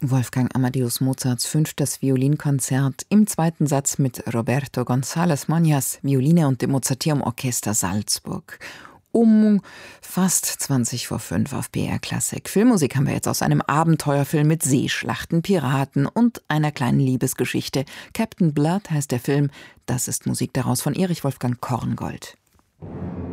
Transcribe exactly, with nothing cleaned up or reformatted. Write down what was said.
Wolfgang Amadeus Mozarts fünftes Violinkonzert im zweiten Satz mit Roberto González Moñas, Violine und dem Mozarteum Orchester Salzburg. Um fast zwanzig vor fünf auf B R Klassik. Filmmusik haben wir jetzt aus einem Abenteuerfilm mit Seeschlachten, Piraten und einer kleinen Liebesgeschichte. Captain Blood heißt der Film. Das ist Musik daraus von Erich Wolfgang Korngold.